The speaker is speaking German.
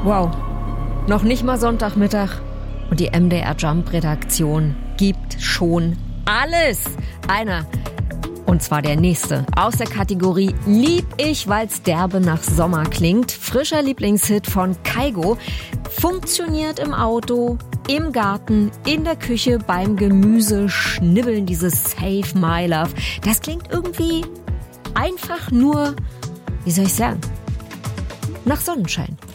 Wow, noch nicht mal Sonntagmittag und die MDR Jump Redaktion gibt schon alles. Einer, und zwar der nächste, aus der Kategorie Lieb ich, weil's derbe nach Sommer klingt. Frischer Lieblingshit von Kygo. Funktioniert im Auto, im Garten, in der Küche, beim Gemüse schnibbeln, dieses Save My Love. Das klingt irgendwie einfach nur, wie soll ich sagen, nach Sonnenschein.